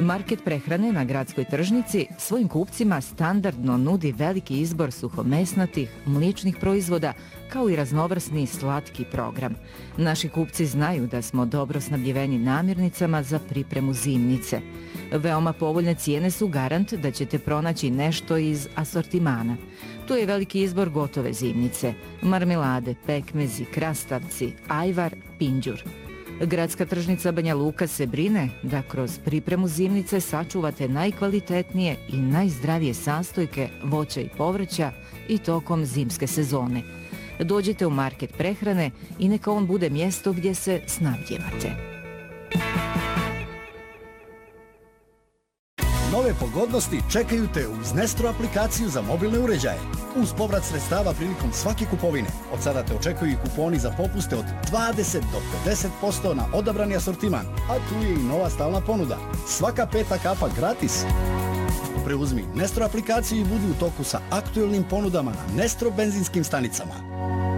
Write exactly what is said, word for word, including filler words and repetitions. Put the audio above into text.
Market prehrane na gradskoj tržnici svojim kupcima standardno nudi veliki izbor suhomesnatih, mliječnih proizvoda, kao i raznovrsni slatki program. Naši kupci znaju da smo dobro snabdjeveni namirnicama za pripremu zimnice. Veoma povoljne cijene su garant da ćete pronaći nešto iz asortimana. Tu je veliki izbor gotove zimnice, marmelade, pekmezi, krastavci, ajvar, pinđur. Gradska tržnica Banja Luka se brine da kroz pripremu zimnice sačuvate najkvalitetnije i najzdravije sastojke voća i povrća i tokom zimske sezone. Dođite u Market prehrane i neka on bude mjesto gdje se snabdjevate. Nove pogodnosti čekaju te uz Nestro aplikaciju za mobilne uređaje. Uz povrat sredstava prilikom svake kupovine. Od sada te očekuju i kuponi za popuste od dvadeset do pedeset posto na odabrani asortiman. A tu je i nova stalna ponuda. Svaka peta kapa gratis. Preuzmi Nestro aplikaciju i budi u toku sa aktuelnim ponudama na Nestro benzinskim stanicama.